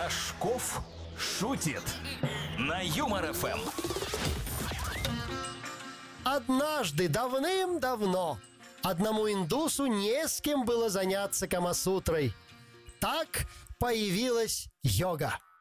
Рожков шутит на Юмор ФМ. Однажды, давным-давно, одному индусу не с кем было заняться камасутрой. Так появилась йога.